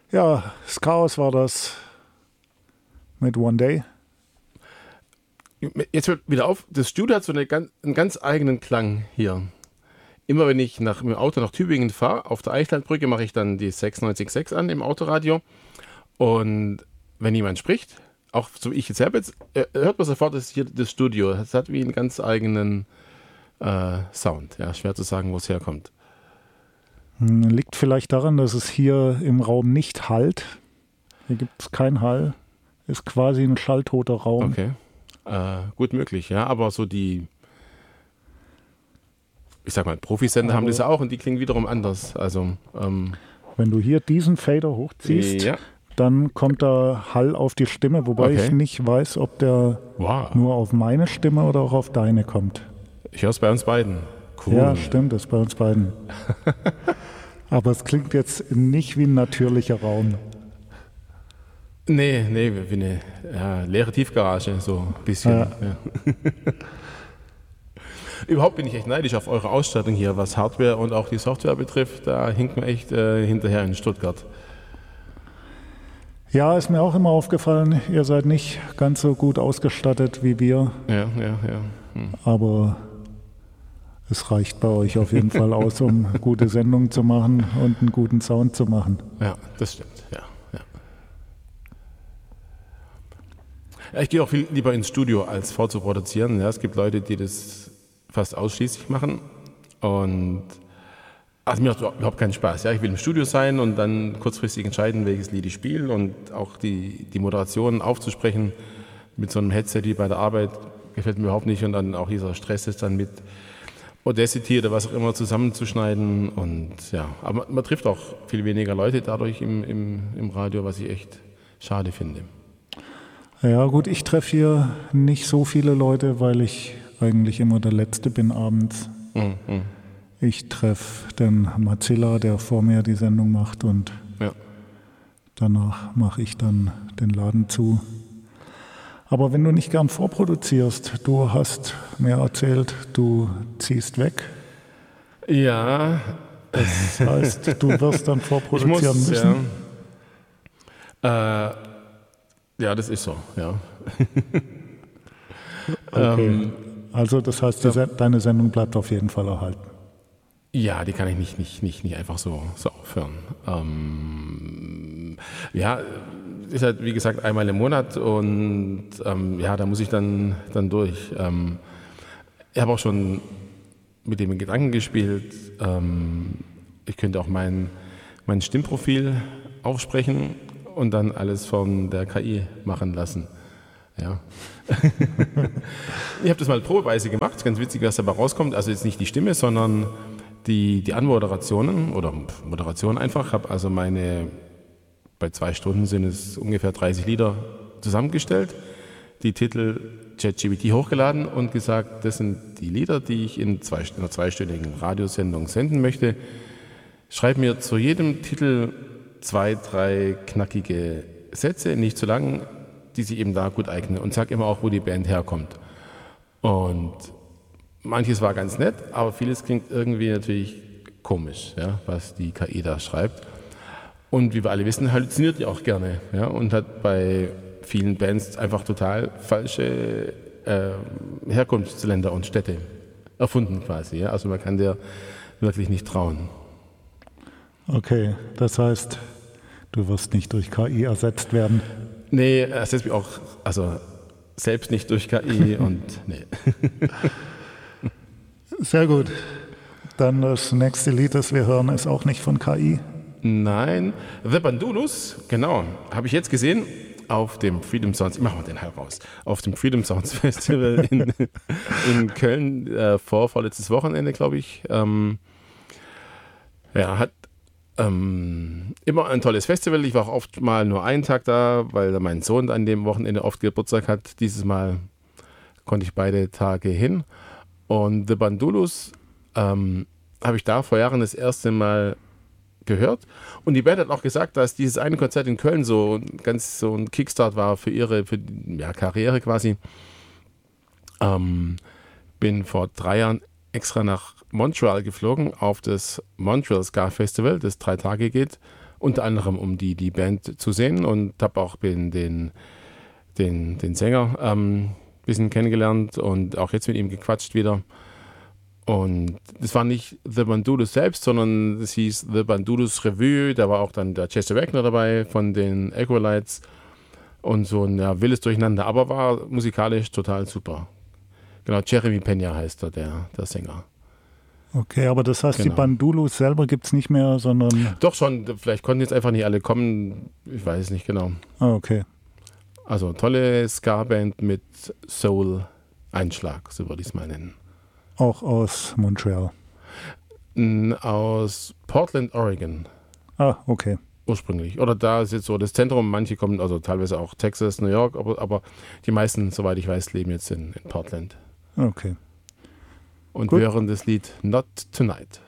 Ja, das Chaos war das mit One Day. Jetzt hört wieder auf, das Studio hat so einen ganz eigenen Klang hier. Immer wenn ich mit dem Auto nach Tübingen fahre, auf der Eichlandbrücke mache ich dann die 96.6 an im Autoradio. Und wenn jemand spricht, auch so wie ich jetzt selber, hört man sofort, das ist hier das Studio. Es hat wie einen ganz eigenen Sound. Ja, schwer zu sagen, wo es herkommt. Liegt vielleicht daran, dass es hier im Raum nicht hallt. Hier gibt es keinen Hall. Ist quasi ein schalltoter Raum. Okay. Gut möglich, ja. Aber so die, ich sag mal, Profisender haben das ja auch und die klingen wiederum anders. Also, wenn du hier diesen Fader hochziehst, ja. dann kommt der Hall auf die Stimme, wobei ich nicht weiß, ob der nur auf meine Stimme oder auch auf deine kommt. Ich höre es bei uns beiden. Cool. Ja, stimmt, das ist bei uns beiden. Aber es klingt jetzt nicht wie ein natürlicher Raum. Nee, wie eine leere Tiefgarage, so ein bisschen. Ja. Überhaupt bin ich echt neidisch auf eure Ausstattung hier, was Hardware und auch die Software betrifft. Da hinkt man echt hinterher in Stuttgart. Ja, ist mir auch immer aufgefallen, ihr seid nicht ganz so gut ausgestattet wie wir. Ja. Aber es reicht bei euch auf jeden Fall aus, um gute Sendungen zu machen und einen guten Sound zu machen. Ja, das stimmt, ja. Ich gehe auch viel lieber ins Studio, als vorzuproduzieren. Ja, es gibt Leute, die das fast ausschließlich machen. Und also mir macht überhaupt keinen Spaß. Ja, ich will im Studio sein und dann kurzfristig entscheiden, welches Lied ich spiele und auch die Moderation aufzusprechen mit so einem Headset wie bei der Arbeit gefällt mir überhaupt nicht. Und dann auch dieser Stress ist dann mit Audacity oder was auch immer zusammenzuschneiden. Und ja, aber man trifft auch viel weniger Leute dadurch im Radio, was ich echt schade finde. Ja gut, ich treffe hier nicht so viele Leute, weil ich eigentlich immer der Letzte bin abends. Mhm. Ich treffe den Mazzilla, der vor mir die Sendung macht und danach mache ich dann den Laden zu. Aber wenn du nicht gern vorproduzierst, du hast mir erzählt, du ziehst weg. Ja. Das heißt, du wirst dann vorproduzieren müssen. Ja, das ist so, ja. Okay. Also das heißt, deine Sendung bleibt auf jeden Fall erhalten. Ja, die kann ich nicht einfach so aufhören. Ja, ist halt wie gesagt einmal im Monat und da muss ich dann durch. Ich habe auch schon mit dem Gedanken gespielt, ich könnte auch mein Stimmprofil aufsprechen und dann alles von der KI machen lassen. Ja. Ich habe das mal probeweise gemacht, ist ganz witzig, was dabei rauskommt. Also jetzt nicht die Stimme, sondern die Anmoderationen oder Moderation einfach. Habe also bei 2 Stunden sind es ungefähr 30 Lieder zusammengestellt, die Titel ChatGPT hochgeladen und gesagt, das sind die Lieder, die ich in einer 2-stündigen Radiosendung senden möchte. Schreib mir zu jedem Titel 2, 3 knackige Sätze, nicht zu lang, die sich eben da gut eignen und sag immer auch, wo die Band herkommt. Und manches war ganz nett, aber vieles klingt irgendwie natürlich komisch, ja, was die KI da schreibt. Und wie wir alle wissen, halluziniert die auch gerne, ja, und hat bei vielen Bands einfach total falsche Herkunftsländer und Städte erfunden quasi. Ja. Also man kann der wirklich nicht trauen. Okay, das heißt, du wirst nicht durch KI ersetzt werden? Nee, ersetzt mich auch, also selbst nicht durch KI und nee. Sehr gut. Dann das nächste Lied, das wir hören, ist auch nicht von KI. Nein, The Bandulus, genau, habe ich jetzt gesehen auf dem Freedom Sounds, ich mache mal den Hall raus, auf dem Freedom Sounds Festival in Köln, vorletztes Wochenende, glaube ich. Hat immer ein tolles Festival. Ich war auch oft mal nur einen Tag da, weil mein Sohn an dem Wochenende oft Geburtstag hat. Dieses Mal konnte ich beide Tage hin. Und The Bandulus habe ich da vor Jahren das erste Mal gehört. Und die Band hat auch gesagt, dass dieses eine Konzert in Köln so ein Kickstart war für ihre Karriere quasi. Bin vor 3 Jahren extra nach Montreal geflogen auf das Montreal Ska Festival, das 3 Tage geht unter anderem um die Band zu sehen und habe auch den Sänger ein bisschen kennengelernt und auch jetzt mit ihm gequatscht wieder. Und das war nicht The Bandulos selbst, sondern es hieß The Bandulos Revue. Da war auch dann der Chester Wagner dabei von den Acolytes und so ein wildes Durcheinander, aber war musikalisch total super. Genau, Jeremy Pena heißt er, der Sänger. Okay, aber das heißt, die Bandulos selber gibt es nicht mehr, sondern... Doch schon, vielleicht konnten jetzt einfach nicht alle kommen, ich weiß es nicht genau. Ah, okay. Also tolle Ska-Band mit Soul-Einschlag, so würde ich es mal nennen. Auch aus Montreal? Aus Portland, Oregon. Ah, okay. Ursprünglich. Oder da ist jetzt so das Zentrum, manche kommen, also teilweise auch Texas, New York, aber die meisten, soweit ich weiß, leben jetzt in Portland. Okay. Und Gut. wir hören das Lied Not Tonight.